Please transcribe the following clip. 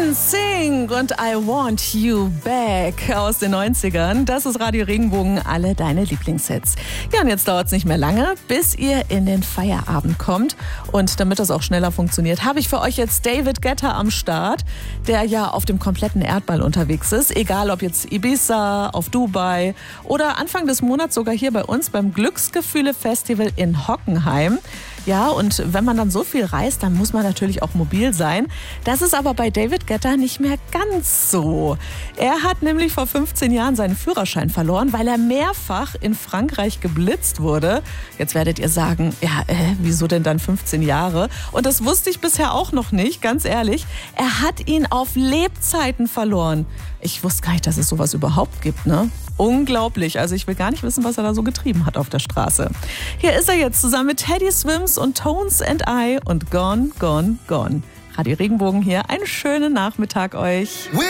NSYNC und I Want You Back aus den 90ern. Das ist Radio Regenbogen, alle deine Lieblingshits. Ja, und jetzt dauert es nicht mehr lange, bis ihr in den Feierabend kommt. Und damit das auch schneller funktioniert, habe ich für euch jetzt David Guetta am Start, der ja auf dem kompletten Erdball unterwegs ist. Egal ob jetzt Ibiza, auf Dubai oder Anfang des Monats sogar hier bei uns beim Glücksgefühle-Festival in Hockenheim. Ja, und wenn man dann so viel reist, dann muss man natürlich auch mobil sein. Das ist aber bei David Guetta nicht mehr ganz so. Er hat nämlich vor 15 Jahren seinen Führerschein verloren, weil er mehrfach in Frankreich geblitzt wurde. Jetzt werdet ihr sagen, ja, wieso denn dann 15 Jahre? Und das wusste ich bisher auch noch nicht, ganz ehrlich. Er hat ihn auf Lebzeiten verloren. Ich wusste gar nicht, dass es sowas überhaupt gibt, ne? Unglaublich. Also ich will gar nicht wissen, was er da so getrieben hat auf der Straße. Hier ist er jetzt zusammen mit Teddy Swims und Tones and I und Gone, Gone, Gone. Radio Regenbogen hier. Einen schönen Nachmittag euch.